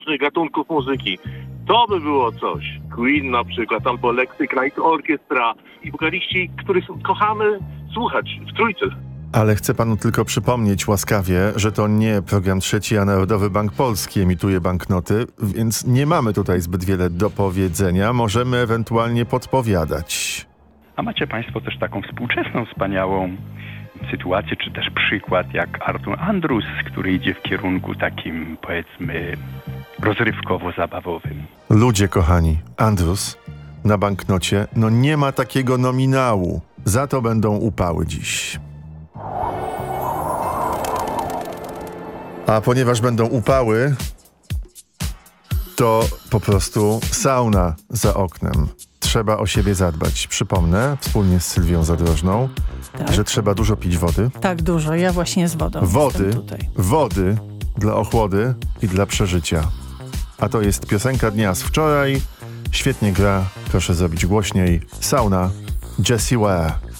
gatunków muzyki. To by było coś. Queen na przykład, albo Electric Light Orchestra i wokaliści, których kochamy słuchać w trójce. Ale chcę panu tylko przypomnieć łaskawie, że to nie Program Trzeci, a Narodowy Bank Polski emituje banknoty, więc nie mamy tutaj zbyt wiele do powiedzenia. Możemy ewentualnie podpowiadać. A macie państwo też taką współczesną, wspaniałą sytuację, czy też przykład jak Artur Andrus, który idzie w kierunku takim, powiedzmy, rozrywkowo-zabawowym. Ludzie kochani, Andrus na banknocie, no nie ma takiego nominału. Za to będą upały dziś. A ponieważ będą upały, to po prostu sauna za oknem. Trzeba o siebie zadbać. Przypomnę, wspólnie z Sylwią Zadrożną, że trzeba dużo pić wody. Tak, dużo. Ja właśnie z wodą Wody dla ochłody i dla przeżycia. A to jest piosenka dnia z wczoraj. Świetnie gra, proszę zrobić głośniej. Sauna, Jessie Ware.